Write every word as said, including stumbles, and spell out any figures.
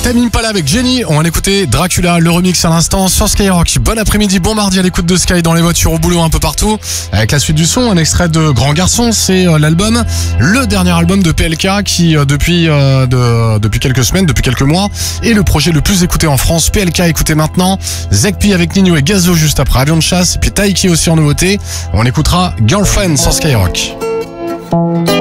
Tame Impala avec Jenny. On va écouter Dracula, le remix à l'instant sur Skyrock. Bon après-midi, bon mardi à l'écoute de Sky dans les voitures, au boulot, un peu partout. Avec la suite du son, un extrait de Grand Garçon, c'est l'album, le dernier album de P L K qui depuis euh, de, depuis quelques semaines, depuis quelques mois, est le projet le plus écouté en France. P L K écoutez maintenant. Zekpi avec Nino et Gazo juste après, Avion de chasse. Et puis Taiki aussi en nouveauté. On écoutera Girlfriend sur Skyrock.